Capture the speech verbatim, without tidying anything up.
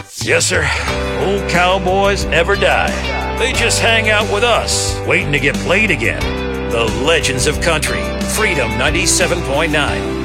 Yes, sir. Old cowboys never die. They just hang out with us, waiting to get played again. The Legends of Country, Freedom ninety-seven point nine.